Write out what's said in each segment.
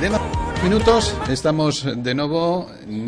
Minutos, estamos de novo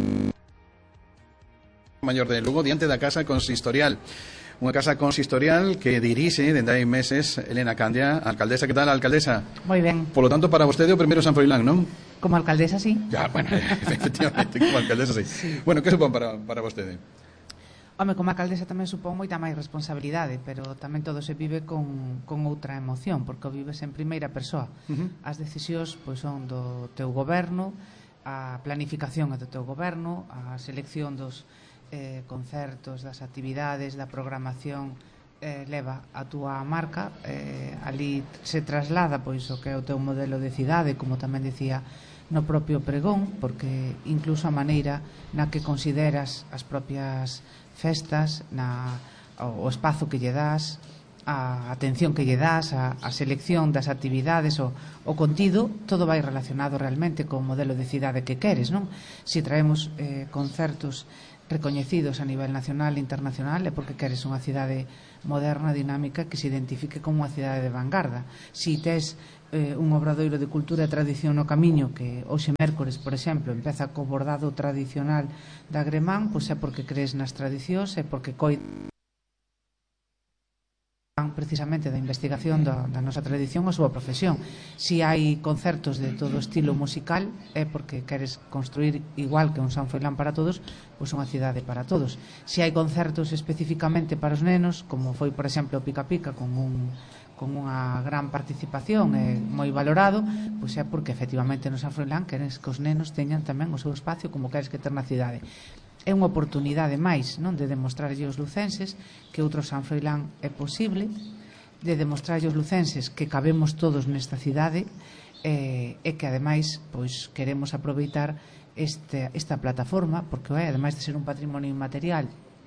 Maior de Lugo, diante da Casa Consistorial. Unha casa consistorial que dirixe dende hai meses Elena Candia, alcaldesa. Que tal, alcaldesa? Moi ben. Por lo tanto, para vostede o primeiro San Froilán, non? Como alcaldesa, sí. Ya, bueno, efectivamente, como alcaldesa, sí. Bueno, que supón para vostede? Home, como alcaldesa tamén supón moita máis responsabilidade, pero tamén todo se vive con outra emoción, porque o vives en primeira persoa. As decisións pois son do teu goberno, a planificación é do teu goberno, a selección dos concertos, das actividades, da programación leva a túa marca, ali se traslada pois o que é o teu modelo de cidade, como tamén decía no propio pregón, porque incluso a maneira na que consideras as propias festas, o espazo que lle das, a atención que lle das, a selección das actividades, o contido, todo vai relacionado realmente co modelo de cidade que queres, non? Se traemos concertos recoñecidos a nivel nacional e internacional é porque queres unha cidade moderna, dinámica, que se identifique como unha cidade de vanguarda. Si tes un obradoiro de cultura e tradición no camiño, que hoxe mércores, por exemplo, empeza co bordado tradicional da Gremán, pois é porque crees nas tradicións, é porque precisamente da investigación da nosa tradición a súa profesión. Si hai concertos de todo estilo musical é porque queres construir, igual que un San Froilán para todos, pois unha cidade para todos. Si hai concertos especificamente para os nenos, como foi, por exemplo, o Pica Pica, con unha gran participación moi valorado, pois é porque efectivamente no San Froilán queres que os nenos teñan tamén o seu espacio como queres que ter na cidade. É unha oportunidade máis, non, de demostrarlle aos lucenses que outro San Froilán é posible, de demostrarlle aos lucenses que cabemos todos nesta cidade e que ademais pois queremos aproveitar esta plataforma, porque ademais de ser un patrimonio inmaterial,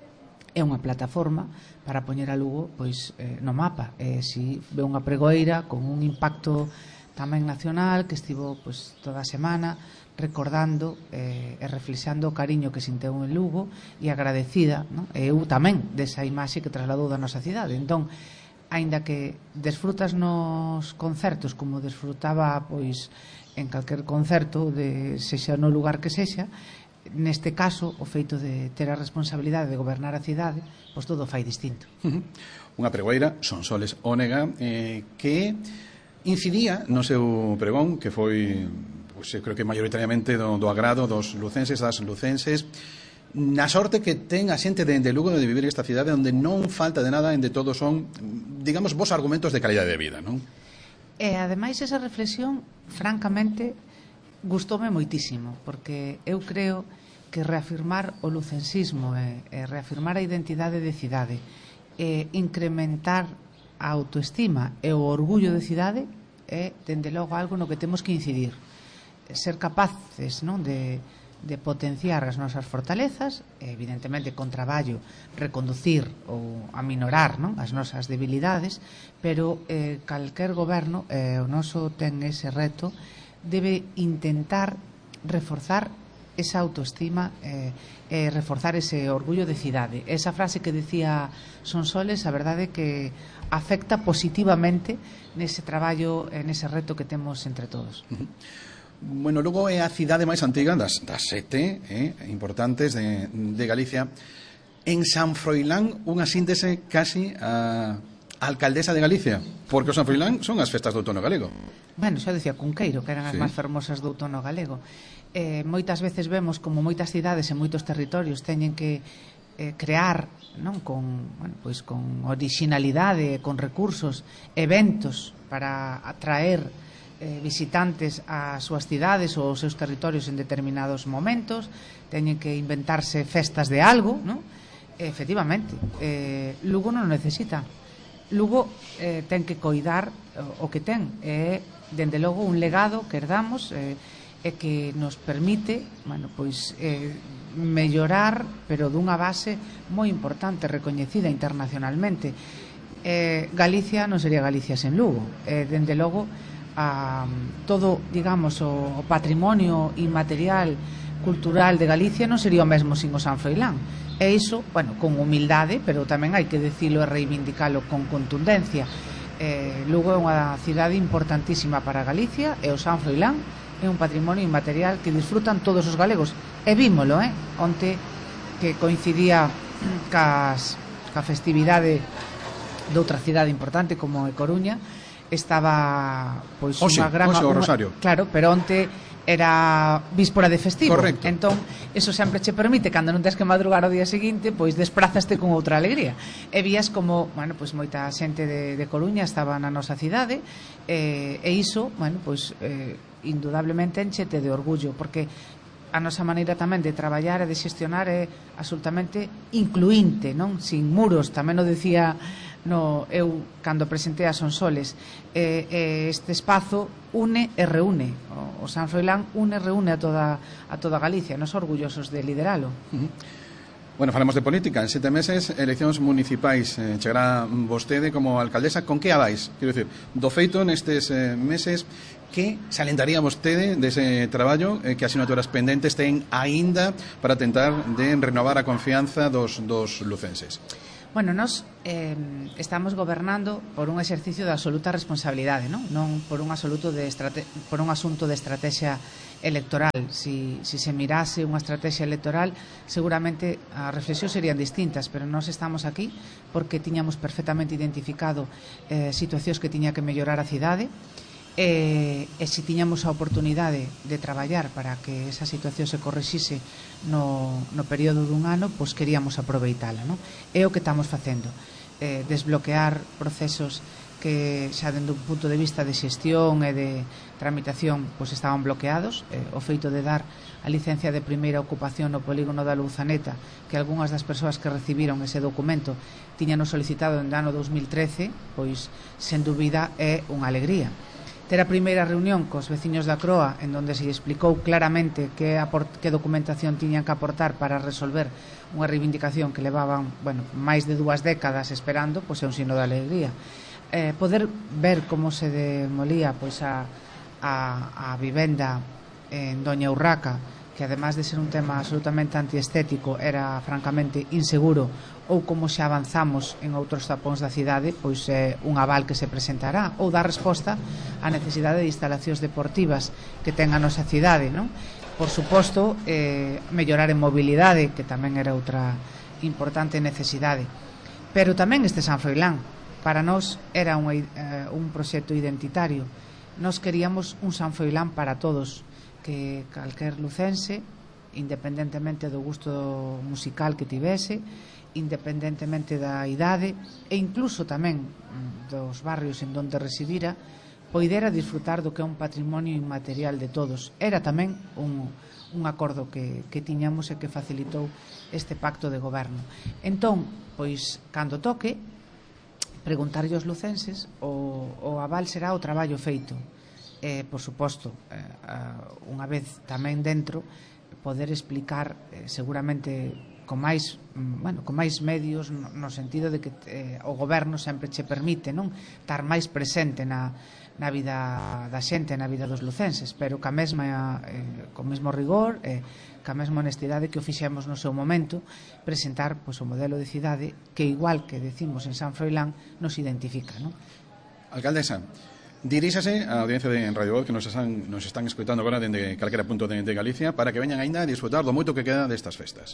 é unha plataforma para poñer a Lugo pois no mapa. Si ve unha pregoeira con un impacto tamén nacional, que estivo pois toda a semana recordando e reflexando o cariño que sinteu en Lugo e agradecida, non? Eu tamén desa imaxe que trasladou da nosa cidade. Entón, aínda que desfrutas nos concertos como desfrutaba pois en calquer concerto, sexa no lugar que sexa, neste caso o feito de ter a responsabilidade de gobernar a cidade, pois todo fai distinto. Unha pregoeira, Sonsoles Ónega, que incidía no seu pregón, que foi, pois, creo que maioritariamente do agrado dos lucenses, das lucenses, na sorte que ten a xente de Lugo de vivir esta cidade onde non falta de nada, onde todos son, digamos, vos argumentos de calidade de vida, non? E ademais esa reflexión, francamente, gustoume moitísimo, porque eu creo que reafirmar o lucensismo e reafirmar a identidade de cidade e incrementar a autoestima e o orgullo de cidade é, dende logo, algo no que temos que incidir. Ser capaces, non, de potenciar as nosas fortalezas, evidentemente con traballo reconducir ou aminorar, non, as nosas debilidades, pero calquer goberno, o noso ten ese reto, debe intentar reforzar esa autoestima e reforzar ese orgullo de cidade. Esa frase que decía Sonsoles, a verdade é que afecta positivamente nese traballo, nese reto que temos entre todos. Bueno, Lugo é a cidade máis antiga das sete importantes de Galicia. En San Froilán, unha síntese casi a alcaldesa de Galicia, porque o San Froilán son as festas do outono galego. Bueno, xa decía Cunqueiro, que eran as máis fermosas do outono galego. Moitas veces vemos como moitas cidades e moitos territorios teñen que crear, non, con originalidade, con recursos, eventos para atraer visitantes ás súas cidades ou aos seus territorios en determinados momentos, teñen que inventarse festas de algo, non? Efectivamente, Lugo non necesita. Lugo ten que coidar o que ten, dende logo un legado que herdamos e que nos permite, bueno, pois mellorar, pero dunha base moi importante, recoñecida internacionalmente. Galicia non sería Galicia sen Lugo. Dende logo, todo, digamos, o patrimonio inmaterial cultural de Galicia non sería o mesmo sin o San Froilán. E iso, bueno, con humildade, pero tamén hai que dicilo e reivindicalo con contundencia. Lugo é unha cidade importantísima para Galicia e o San Froilán é un patrimonio inmaterial que disfrutan todos os galegos, e vímolo, onte que coincidía ca festividade de outra cidade importante como é Coruña, estaba pois unha gran Rosario. Claro, pero onte era víspora de festivo. Correcto. Entón, eso sempre che permite, cando non tens que madrugar ao día seguinte, pois desprazaste con outra alegría. E vías como, bueno, pois moita xente de Coruña estaba na nosa cidade, e iso, bueno, pois indudablemente enchete de orgullo, porque a nosa maneira tamén de traballar e de xestionar é absolutamente incluinte, non? Sin muros, tamén o decía eu cando presentei a Sonsoles, este espazo une e reúne, o San Froilán une e reúne a toda Galicia, nos orgullosos de lideralo. Bueno, falamos de política. En 7 meses, eleccións municipais. Chegará vostede como alcaldesa. Con que abais? Quero dicir, do feito nestes meses, que salentaría vostede dese traballo que asignaturas pendentes ten aínda para tentar de renovar a confianza dos lucenses? Bueno, nós estamos gobernando por un exercicio de absoluta responsabilidade, non por un asunto de estrategia electoral. Si se mirase unha estrategia electoral, seguramente as reflexións serían distintas, pero nós estamos aquí porque tiñamos perfectamente identificado situacións que tiña que mellorar a cidade, e se tiñamos a oportunidade de traballar para que esa situación se correxise no período dun ano, pois queríamos aproveitala, non? É o que estamos facendo, desbloquear procesos que xa dende un punto de vista de xestión e de tramitación pois estaban bloqueados. O feito de dar a licencia de primeira ocupación no polígono da Louzaneta, que algunhas das persoas que recibiron ese documento tiñanos solicitado en ano 2013, pois sen dúbida é unha alegría. Ter a primeira reunión cos veciños da Croa, en donde se explicou claramente que documentación tiñan que aportar para resolver unha reivindicación que levaban, bueno, máis de 2 décadas esperando, pois é un signo de alegría. Poder ver como se demolía pois a vivenda en Doña Urraca, que además de ser un tema absolutamente antiestético era francamente inseguro, ou como xa avanzamos en outros tapóns da cidade, pois é un aval que se presentará, ou dar resposta á necesidade de instalacións deportivas que ten a nosa cidade, non? Por suposto, mellorar en mobilidade, que tamén era outra importante necesidade. Pero tamén este San Froilán, para nós era un proxecto identitario. Nós queríamos un San Froilán para todos, que calquer lucense, independentemente do gusto musical que tivese, independentemente da idade e incluso tamén dos barrios en donde residira, poidera disfrutar do que é un patrimonio inmaterial de todos. Era tamén un acordo que tiñamos e que facilitou este pacto de goberno. Entón, pois, cando toque, preguntarlle aos lucenses, o aval será o traballo feito. Por suposto, unha vez tamén dentro, poder explicar seguramente con máis medios, no sentido de que o goberno sempre che permite, non, estar máis presente na vida da xente, na vida dos lucenses, pero co mesmo rigor, ca mesma honestidade que o fixemos no seu momento, presentar pois o modelo de cidade que, igual que decimos en San Froilán, nos identifica, non? Alcaldesa, diríxase á audiencia de Radio Voz que nos están escoitando agora dende calquera punto de Galicia para que veñan aínda a disfrutar do moito que queda destas festas.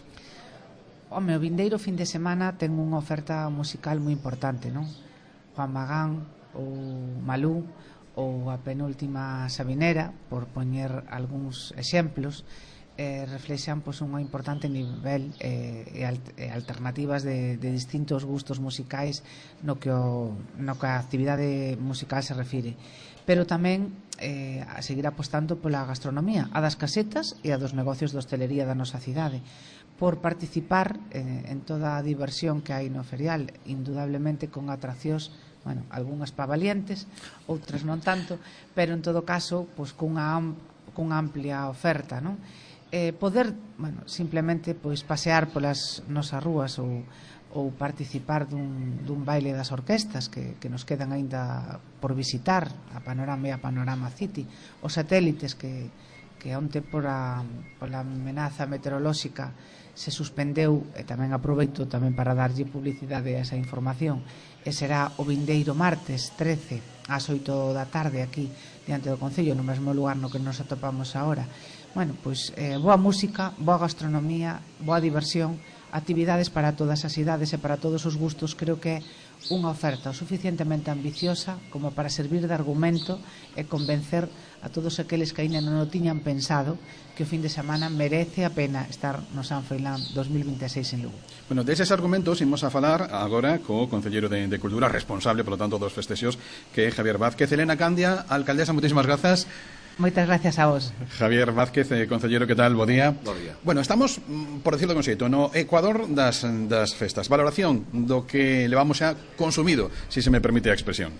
O vindeiro fin de semana ten unha oferta musical moi importante, non? Juan Magán ou Malú ou a penúltima Sabinera, por poñer algúns exemplos, reflexan pois un importante nivel e alternativas de distintos gustos musicais no que a actividade musical se refire, pero tamén a seguir apostando pola gastronomía, a das casetas e a dos negocios de hostelería da nosa cidade, por participar en toda a diversión que hai no ferial, indudablemente con atraccións, bueno, algunhas pavalientes, outras non tanto, pero en todo caso pois cunha amplia oferta, non? Poder, bueno, simplemente pois pasear polas nosas rúas ou participar dun baile das orquestas que nos quedan aínda por visitar, a Panorama e a Panorama City, os satélites que que onte pola amenaza meteorolóxica se suspendeu, e tamén aproveito tamén para darlle publicidade a esa información, e será o vindeiro martes 13 ás 8 da tarde aquí diante do Concello, no mesmo lugar no que nos atopamos agora. Bueno, pois boa música, boa gastronomía, boa diversión, actividades para todas as idades e para todos os gustos. Creo que é unha oferta o suficientemente ambiciosa como para servir de argumento e convencer a todos aqueles que ainda non o tiñan pensado que o fin de semana merece a pena estar no San Froilán 2026 en Lugo. Bueno, deses argumentos imos a falar agora co Concelleiro de Cultura, responsable, polo tanto, dos festexos, que é Javier Vázquez. Elena Candia, alcaldesa, moitísimas grazas. Moitas gracias a vos. Javier Vázquez, concelleiro, que tal? Bo día. Bo día. Bueno, estamos, por decirlo con xeito, no Ecuador das festas. Valoración do que levamos xa consumido, se me permite a expresión.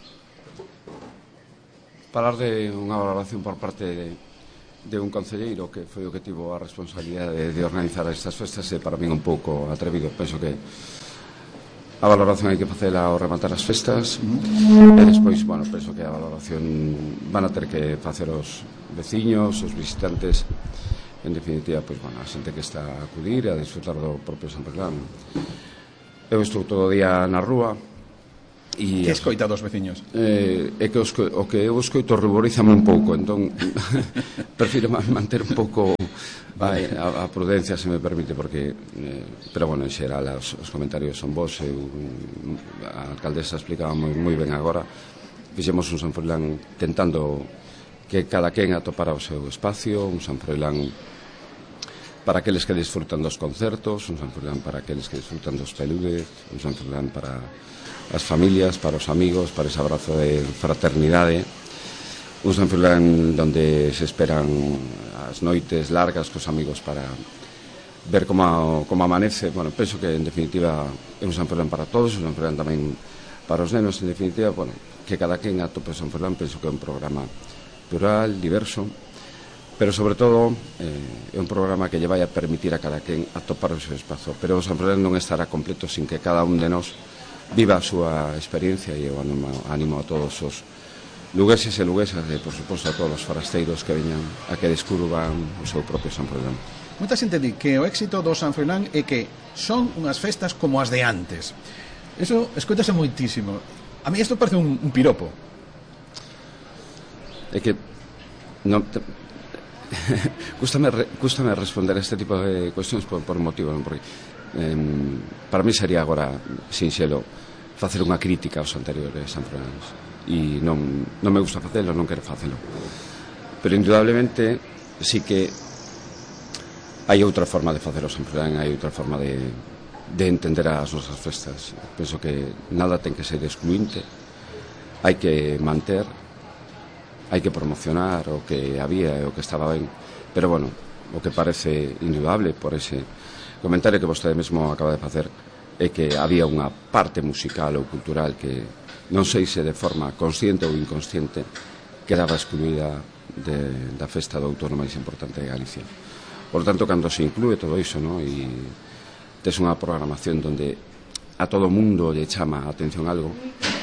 Falar de unha valoración por parte de un concelleiro que foi o que tivo a responsabilidade de organizar estas festas é para min un pouco atrevido. Penso que a valoración hai que facela ao rematar as festas e despois, bueno, penso que a valoración van a ter que facer os veciños, os visitantes, en definitiva, pois, bueno, a xente que está a acudir e a disfrutar do propio San Froilán. Eu estou todo o día na rúa e que escoita dos veciños? É que o que eu escoito ruborízame un pouco, entón prefiro manter un pouco a prudencia, se me permite, porque pero bueno, en xeral os comentarios son bons. A alcaldesa explicaba moi ben agora. Fixemos un San Froilán tentando que cada quen atopara o seu espacio, un San Froilán para aqueles que disfrutan dos concertos, un San Froilán para aqueles que disfrutan dos peludes, un San Froilán para as familias, para os amigos, para ese abrazo de fraternidade, un San Froilán donde se esperan as noites largas cos amigos para ver como amanece. Bueno, penso que en definitiva é un San Froilán para todos, un San Froilán tamén para os nenos. En definitiva, bueno, que cada quen atope o San Froilán. Penso que é un programa plural, diverso, pero sobre todo é un programa que lle vai a permitir a cada quen atopar o seu espazo. Pero o San Froilán non estará completo sin que cada un de nós viva a súa experiencia, e eu animo a todos os lugueses e luguesas e, por suposto, a todos os forasteiros que veñan a que descubran o seu propio San Froilán. Moita xente di que o éxito do San Froilán é que son unhas festas como as de antes. Eso escoitase moitísimo. A mí isto parece un piropo. É que non Cústame responder a este tipo de cuestións por motivo, non? Porque para mí sería agora sinxelo facer unha crítica aos anteriores San Froiláns, e non me gusta facelo, non quero facelo, pero indudablemente sí que hai outra forma de facer o San Froilán, hai outra forma de entender as nosas festas. Penso que nada ten que ser excluinte, hai que manter, hai que promocionar o que había e o que estaba ben, pero bueno, o que parece indudable por ese comentario que vostede mesmo acaba de facer é que había unha parte musical ou cultural que non sei se de forma consciente ou inconsciente quedaba excluída da festa do outono máis importante de Galicia. Por tanto, cando se inclúe todo iso, ¿no? E tes unha programación donde a todo mundo lle chama a atención algo,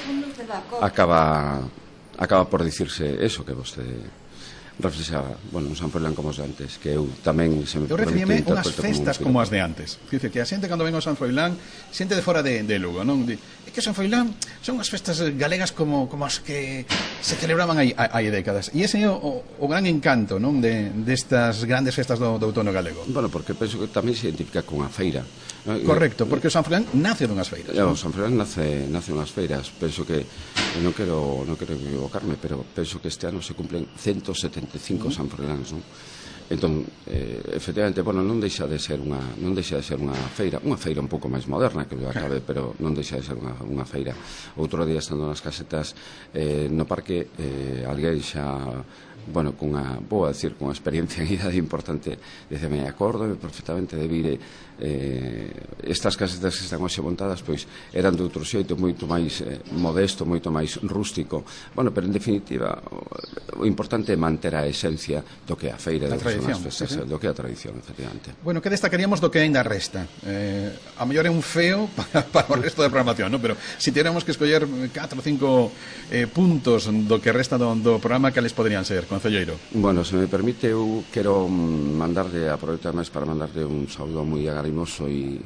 acaba por dicirse eso que vostede reflexaba. Bueno, un San Froilán como os de antes, que eu tamén se me permite interpreto unhas festas como as de antes. Dice que a xente cando ven ao San Froilán, xente de fora de Lugo, non? É que o San Froilán son unhas festas galegas como as que se celebraban hai décadas. E ese é o gran encanto, non, destas grandes festas do outono galego. Bueno, porque penso que tamén se identifica con a feira. Correcto, porque o San Froilán nace dunhas feiras. O San Froilán nace unhas feiras. Penso que non quero equivocarme, pero penso que este ano se cumplen 175 San Froiláns, non? Entón, efectivamente, bueno, non deixa de ser unha feira un pouco máis moderna que o acabe, pero non deixa de ser unha feira. Outro día, estando nas casetas no parque, alguén xa, bueno, cunha experiencia en idade importante, diceme, acórdome perfectamente de vir estas casetas que están hoxe montadas, pois eran de outro xeito, moito máis modesto, moito máis rústico. Bueno, pero en definitiva o importante é manter a esencia do que é a feira, do que son as festas, do que é a tradición, efectivamente. Bueno, que destacaríamos do que ainda resta? A mellor é un feo para o resto da programación, ¿no? Pero se tiéramos que escoller 4 ou 5 puntos do que resta do programa, cales poderían ser? concelleiro? Bueno, se me permite, eu quero mandarle, aproveitar máis para mandarle un saúdo moi agarimoso e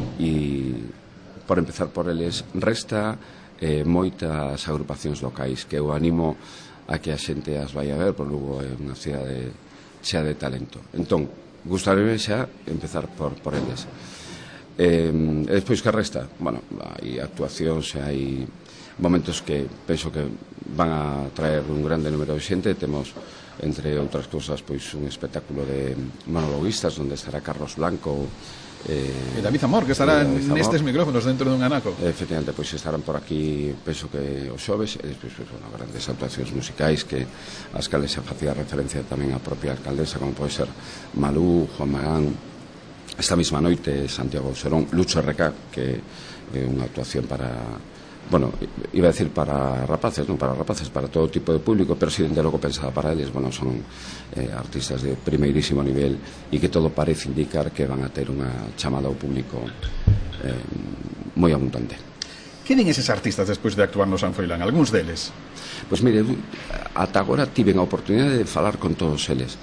por empezar por eles, resta moitas agrupacións locais que eu animo a que a xente as vai a ver, por Lugo é unha cidade chea de talento. Entón, gustaríame xa empezar por eles. E despois que resta? Bueno, hai actuacións, hai momentos que penso que van a traer un grande número de xente. Temos, entre outras cousas, pois un espectáculo de monologuistas onde estará Carlos Blanco e David Amor, que estará nestes micrófonos dentro dun anaco. Efectivamente, pois estarán por aquí, penso que os xoves, e despois, pois, bueno, grandes actuacións musicais que as cales se facía referencia tamén a propia alcaldesa, como pode ser Malú, Juan Magán. Esta mesma noite Santiago Serón, Lucho RK, que é unha actuación para, bueno, iba a decir para rapaces, non para rapaces, para todo tipo de público, pero si dende logo pensada para eles, bueno, son artistas de primeirísimo nivel e que todo parece indicar que van a ter unha chamada ao público moi abundante. Que din eses artistas despois de actuar no San Froilán? Algúns deles? Pois mire, ata agora tiven a oportunidade de falar con todos eles.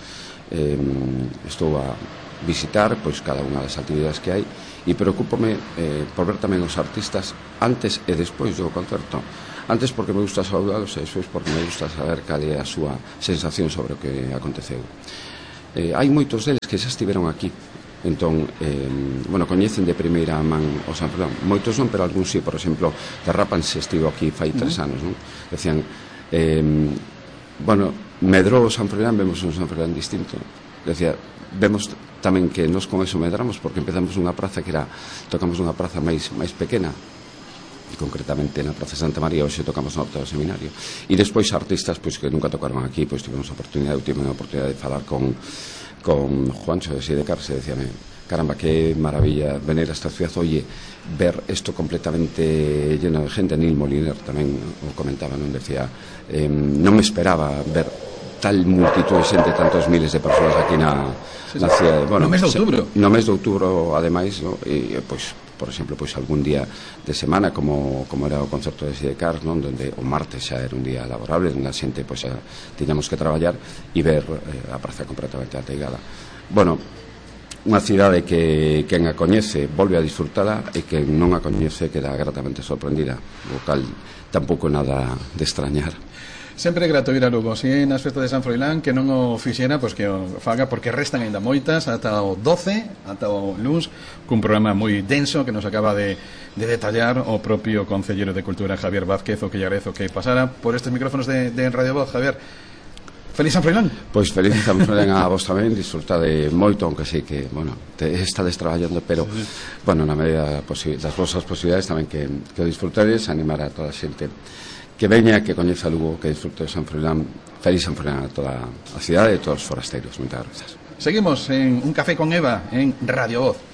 Estou a visitar pois cada unha das actividades que hai e preocúpome por ver tamén os artistas antes e despois do concerto. Antes porque me gusta saudalos e despois porque me gusta saber cal é a súa sensación sobre o que aconteceu. Hai moitos deles que xa estiveron aquí, entón, bueno, coñecen de primeira man o San Froilán. Moitos non, pero algúns sí. Por exemplo, Derrapan se estivo aquí fai 3 anos, non? Decían, bueno, medrou o San Froilán, vemos un San Froilán distinto. Decía, vemos tamén que nos con eso medramos porque empezamos nunha praza que tocamos nunha praza máis pequena, concretamente na Praza Santa María, hoxe tocamos no Horta do Seminario, e despois artistas pois que nunca tocaron aquí, pois tivemos a oportunidade de falar con Juancho de Sidecar. Se decíame, caramba, que maravilla venir a esta ciudad, oye, ver esto completamente lleno de gente. Neil Moliner tamén o comentaba, non? Decía, non me esperaba ver tal multitud de xente, tantos miles de persoas aquí na cidade. Bueno, no mes de outubro. No mes de outubro, ademais, no? E, pois, por exemplo, pois algún día de semana como era o concerto de Sidecar, non? Donde o martes xa era un día laborable, onde a xente pois xa tiñamos que traballar e ver a praza completamente ateigada. Bueno, unha cidade que quen a coñece volve a disfrutala e quen non a coñece queda gratamente sorprendida, o cal tampouco nada de extrañar. Sempre é grato ir a Lugo. Si é nas festas de San Froilán, que non o fixera, pois que o faga, porque restan ainda moitas ata o 12, ata o luns, cun programa moi denso que nos acaba de detallar o propio Concelleiro de Cultura, Javier Vázquez, o que lle agradezo que pasara por estes micrófonos de Radio Voz. Javier, feliz San Froilán. Pois feliz San Froilán a vos tamén, disfrutade moito, aunque sei que, bueno, estades traballando, pero, bueno, na medida das vosas posibilidades tamén que o disfrutades, animar a toda a xente que veña, que coñeza Lugo, que disfrute de San Froilán. Feliz San Froilán a toda a cidade e a todos os forasteiros. Moitas grazas. Seguimos en Un Café con Eva en Radio Voz.